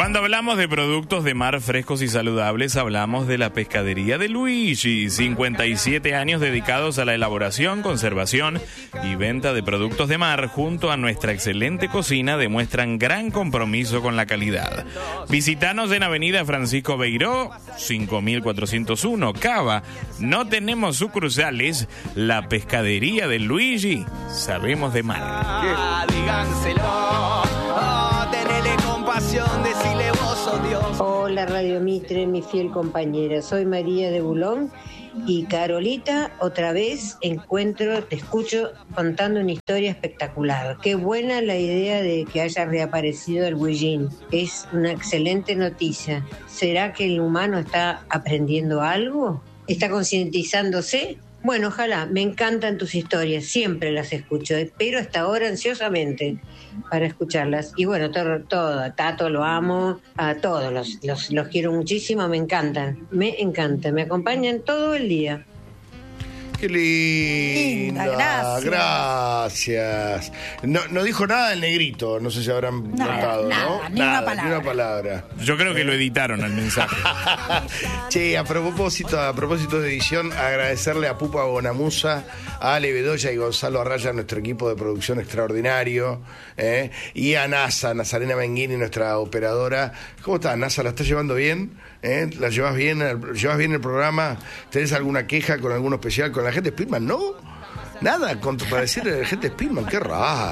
Cuando hablamos de productos de mar frescos y saludables, hablamos de la pescadería de Luigi. 57 años dedicados a la elaboración, conservación y venta de productos de mar, junto a nuestra excelente cocina, demuestran gran compromiso con la calidad. Visítanos en Avenida Francisco Beiró, 5401, Cava. No tenemos sucursales. La pescadería de Luigi, sabemos de mar. Díganselo, tenele compasión, decile vos, oh Dios. Hola Radio Mitre, mi fiel compañera, soy María de Bulón y Carolita, otra vez te escucho contando una historia espectacular. Qué buena la idea de que haya reaparecido el Huillín, es una excelente noticia. ¿Será que el humano está aprendiendo algo? ¿Está concientizándose? Bueno, ojalá, me encantan tus historias, siempre las escucho, espero hasta ahora ansiosamente para escucharlas. Y bueno, todo, a Tato lo amo, a todos los quiero muchísimo, me encantan, me acompañan todo el día. Qué linda, gracias. No dijo nada el negrito, no sé si habrán notado, ¿no? Ni una palabra. Yo creo que lo editaron al mensaje. Che, a propósito de edición, agradecerle a Pupa Bonamusa, a Ale Bedoya y Gonzalo Arraya, nuestro equipo de producción extraordinario, y a Nazarena Menguini, nuestra operadora. ¿Cómo estás, Nasa? ¿La estás llevando bien? ¿La llevas bien? ¿Llevas bien el programa? ¿Tenés alguna queja con alguno especial con la gente Spillman? ¿No? Nada para decirle a la gente Spillman. Qué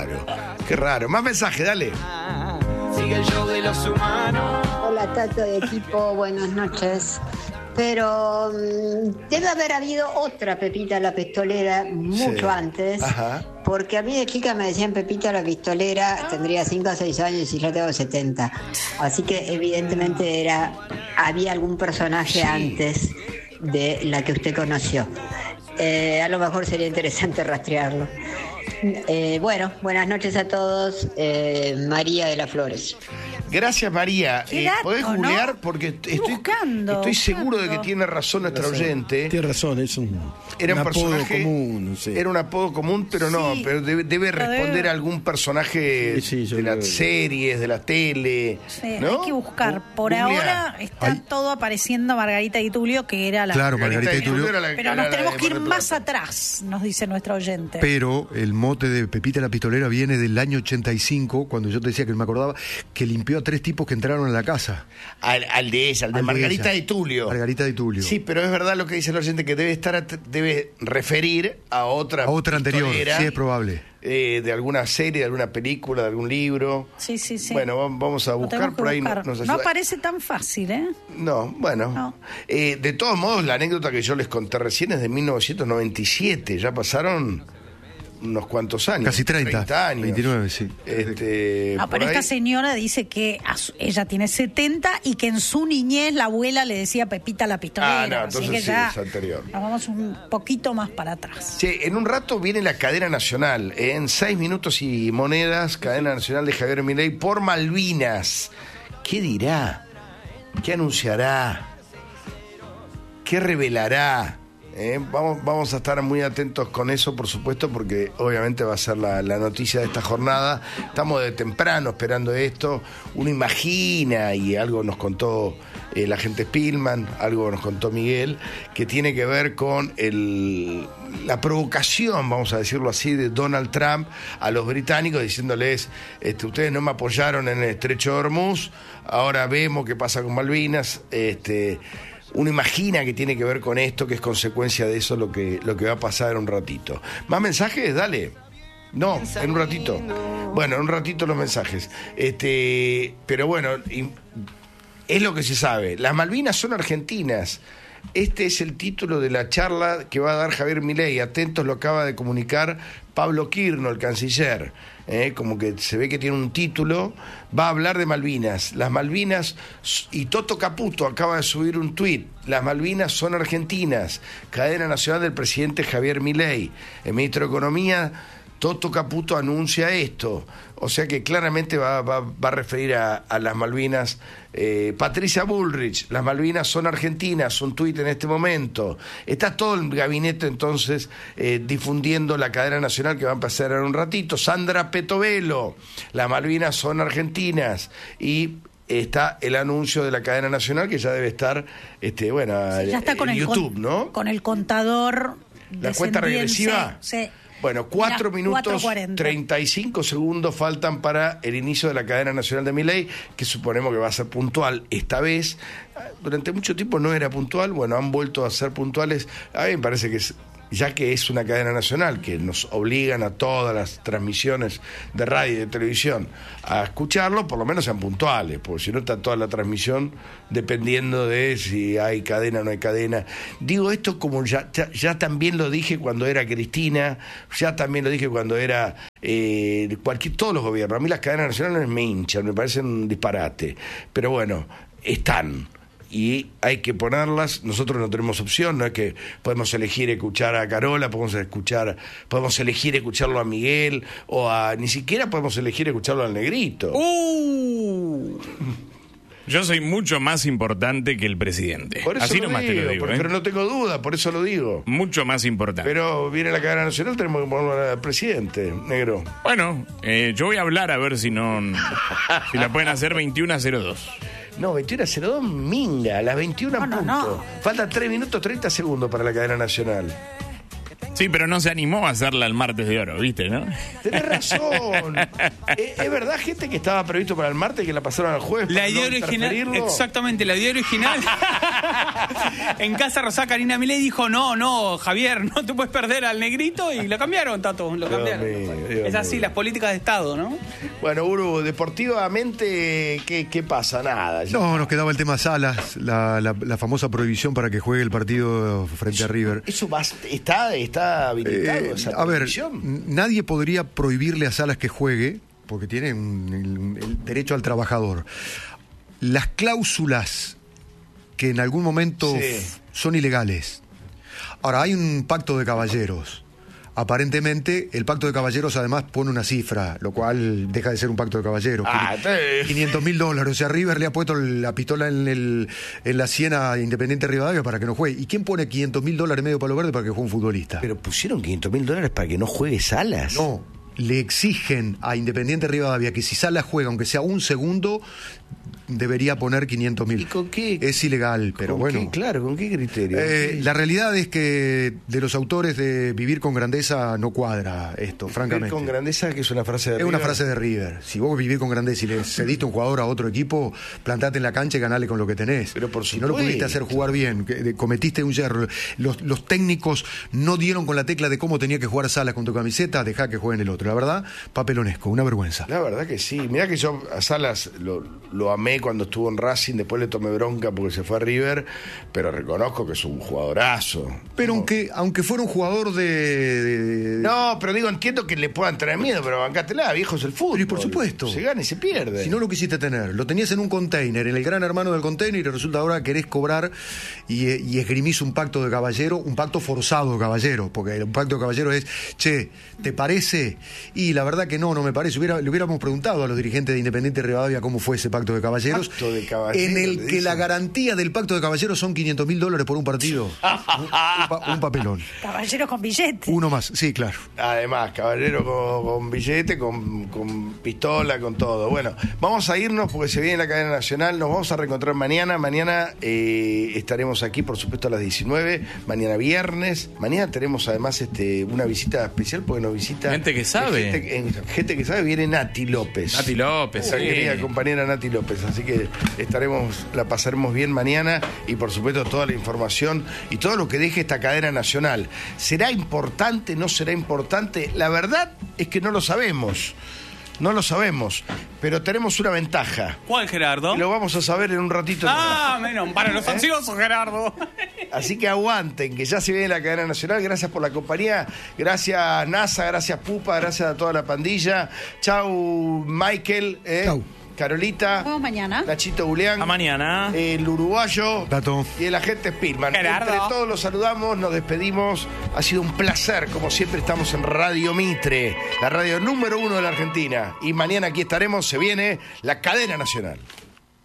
raro. Más mensajes, dale. Sigue el show de los humanos. Hola, Tato de equipo, buenas noches. Pero debe haber habido otra Pepita la Pistolera mucho antes. Ajá. Porque a mí de chica me decían Pepita la Pistolera, tendría 5 o 6 años y yo tengo 70. Así que evidentemente había algún personaje antes de la que usted conoció. A lo mejor sería interesante rastrearlo. Bueno, buenas noches a todos. María de las Flores. Gracias, María. ¿Podés googlear? ¿No? Porque estoy seguro de que tiene razón nuestra oyente. Tiene razón, es un apodo común. Sí. Era un apodo común, pero no, pero debe responder a algún personaje de las series, de la tele. Sí, ¿no? Hay que buscar. Por ahora está todo apareciendo Margarita y Tulio, que era la... Claro, Margarita y Tulio. Pero nos tenemos que ir más atrás, nos dice nuestra oyente. Pero el mote de Pepita la Pistolera viene del año 85, cuando yo te decía que no me acordaba, que limpió a 3 tipos que entraron a la casa. Al de Margarita de Tulio. Margarita de Tulio. Sí, pero es verdad lo que dice el oyente, que debe referir a otra anterior, sí, es probable. De alguna serie, de alguna película, de algún libro. Sí. Bueno, vamos a buscar por ahí. No parece tan fácil, ¿eh? No, bueno. No. De todos modos, la anécdota que yo les conté recién es de 1997. Ya pasaron unos cuantos años. Casi 30 años. 29, sí. Pero esta señora dice que ella tiene 70 y que en su niñez la abuela le decía Pepita la Pistolera. No, entonces que sí, ya es anterior. Nos vamos un poquito más para atrás. Sí, en un rato viene la cadena nacional. En 6 minutos y monedas, cadena nacional de Javier Milei por Malvinas. ¿Qué dirá? ¿Qué anunciará? ¿Qué revelará? Vamos a estar muy atentos con eso, por supuesto, porque obviamente va a ser la noticia de esta jornada. Estamos de temprano esperando esto. Uno imagina, y algo nos contó la gente Spillman, algo nos contó Miguel, que tiene que ver con la provocación, vamos a decirlo así, de Donald Trump a los británicos, diciéndoles, ustedes no me apoyaron en el Estrecho de Hormuz, ahora vemos qué pasa con Malvinas. Uno imagina que tiene que ver con esto, que es consecuencia de eso lo que va a pasar en un ratito. ¿Más mensajes? Dale. No, en un ratito. Bueno, en un ratito los mensajes. Pero bueno, es lo que se sabe. Las Malvinas son argentinas. Este es el título de la charla que va a dar Javier Milei. Atentos, lo acaba de comunicar Pablo Kirno, el canciller. Como que se ve que tiene un título. Va a hablar de Malvinas. Las Malvinas, y Toto Caputo acaba de subir un tuit. Las Malvinas son argentinas. Cadena nacional del presidente Javier Milei. El ministro de Economía, Toto Caputo, anuncia esto. O sea que claramente va a referir a las Malvinas. Patricia Bullrich, las Malvinas son argentinas, un tuit en este momento. Está todo el gabinete entonces difundiendo la cadena nacional que va a empezar en un ratito. Sandra Petovelo, las Malvinas son argentinas. Y está el anuncio de la cadena nacional que ya debe estar, ya está con en el YouTube, ¿no? Con el contador. ¿La cuenta regresiva? Sí. Bueno, 4 minutos 4:40. 35 segundos faltan para el inicio de la cadena nacional de Milei, que suponemos que va a ser puntual esta vez. Durante mucho tiempo no era puntual, bueno, han vuelto a ser puntuales. A mí me parece que ya que es una cadena nacional, que nos obligan a todas las transmisiones de radio y de televisión a escucharlo, por lo menos sean puntuales, porque si no está toda la transmisión dependiendo de si hay cadena o no hay cadena. Digo esto como ya también lo dije cuando era Cristina, ya también lo dije cuando era todos los gobiernos. A mí las cadenas nacionales me hinchan, me parecen un disparate, pero bueno, están. Y hay que ponerlas. Nosotros no tenemos opción, no es que podemos elegir escuchar a Carola, podemos elegir escucharlo a Miguel, ni siquiera podemos elegir escucharlo al Negrito. Yo soy mucho más importante que el presidente. Por eso así nomás te lo digo. Pero no tengo duda, por eso lo digo. Mucho más importante. Pero viene la cadena nacional, tenemos que ponerlo al presidente, negro. Bueno, yo voy a hablar a ver si la pueden hacer 21:02. No, 21:02, minga, a las 21 puntos. No. Faltan 3 minutos 30 segundos para la cadena nacional. Sí, pero no se animó a hacerla el martes de oro, ¿viste, no? Tenés razón. ¿Es verdad, gente, que estaba previsto para el martes y que la pasaron al jueves? La idea original, exactamente, la idea original. En Casa Rosada, Karina Milei dijo, no, Javier, no te puedes perder al Negrito, y lo cambiaron, Tato, lo cambiaron. Es así, las políticas de Estado, ¿no? Bueno, Uru, deportivamente, ¿qué pasa? Nada. No, nos quedaba el tema Salas, la famosa prohibición para que juegue el partido frente a River. ¿Eso está habilitado? A ver, nadie podría prohibirle a Salas que juegue, porque tiene el derecho al trabajador. Las cláusulas que en algún momento son ilegales. Ahora, hay un pacto de caballeros. Aparentemente, el pacto de caballeros además pone una cifra, lo cual deja de ser un pacto de caballeros. $500,000. O sea, River le ha puesto la pistola en la sien a Independiente Rivadavia para que no juegue. ¿Y quién pone $500,000 en medio palo verde para que juegue un futbolista? ¿Pero pusieron $500,000 para que no juegue Salas? No, le exigen a Independiente Rivadavia que si Salas juega, aunque sea un segundo, debería poner $500,000. ¿Y con qué? Es ilegal, pero bueno. Claro, ¿con qué criterio? La realidad es que de los autores de Vivir con Grandeza no cuadra esto, francamente. Vivir con Grandeza, que es una frase de River. Es una frase de River. Si vos vivís con grandeza y le cediste un jugador a otro equipo, plantate en la cancha y ganale con lo que tenés. Pero por si no lo pudiste hacer jugar bien, cometiste un error, los técnicos no dieron con la tecla de cómo tenía que jugar Salas con tu camiseta, dejá que jueguen el otro. La verdad, papelonesco, una vergüenza. La verdad que sí. Mirá que yo a Salas lo amé cuando estuvo en Racing, después le tomé bronca porque se fue a River, pero reconozco que es un jugadorazo. Pero aunque fuera un jugador No, pero digo, entiendo que le puedan traer miedo, pero bancátela, viejo, es el fútbol. Pero por supuesto. Se gana y se pierde. Si no lo quisiste tener, lo tenías en un container, en el gran hermano del container, y resulta ahora querés cobrar y esgrimís un pacto de caballero, un pacto forzado de caballero, porque un pacto de caballero es, che, ¿te parece? Y la verdad que no me parece. Le hubiéramos preguntado a los dirigentes de Independiente Rivadavia cómo fue ese pacto de caballeros. En el que la garantía del pacto de caballeros son $500,000 por un partido. un papelón. Caballeros con billete. Uno más, sí, claro. Además, caballero con billete, con pistola, con todo. Bueno, vamos a irnos porque se viene la cadena nacional. Nos vamos a reencontrar mañana. Mañana estaremos aquí, por supuesto, a las 19. Mañana viernes. Mañana tenemos además una visita especial porque nos visita... Gente que sabe. Gente que sabe, viene Nati López. Nati López, querida compañera Nati López. Así que la pasaremos bien mañana y por supuesto toda la información y todo lo que deje esta cadena nacional. ¿Será importante? ¿No será importante? La verdad es que no lo sabemos. No lo sabemos, pero tenemos una ventaja. ¿Cuál, Gerardo? Y lo vamos a saber en un ratito. Menos, para los ansiosos, Gerardo. Así que aguanten, que ya se viene la cadena nacional. Gracias por la compañía. Gracias, NASA. Gracias, Pupa. Gracias a toda la pandilla. Chau, Michael. Chau. Nos Carolita. vemos mañana. Nachito Julián. A mañana. El uruguayo. Tato. Y el agente Spillman. Gerardo. Entre todos los saludamos, nos despedimos. Ha sido un placer. Como siempre, estamos en Radio Mitre, la radio número 1 de la Argentina. Y mañana aquí estaremos. Se viene la cadena nacional.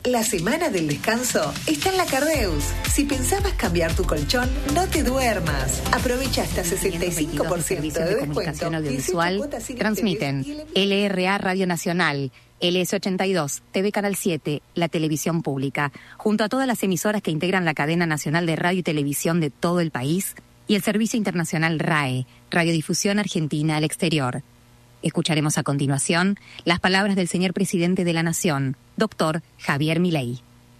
La semana del descanso está en la Cardeus. Si pensabas cambiar tu colchón, no te duermas. Aprovecha hasta 65% de descuento. Audiovisual transmiten LRA Radio Nacional, LS82, TV Canal 7, la televisión pública, junto a todas las emisoras que integran la cadena nacional de radio y televisión de todo el país, y el servicio internacional RAE, Radiodifusión Argentina al Exterior. Escucharemos a continuación las palabras del señor presidente de la Nación, doctor Javier Milei.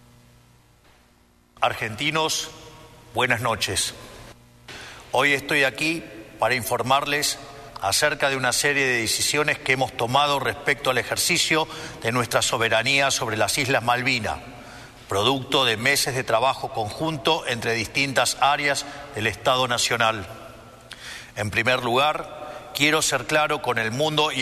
Argentinos, buenas noches. Hoy estoy aquí para informarles acerca de una serie de decisiones que hemos tomado respecto al ejercicio de nuestra soberanía sobre las Islas Malvinas, producto de meses de trabajo conjunto entre distintas áreas del Estado Nacional. En primer lugar, quiero ser claro con el mundo y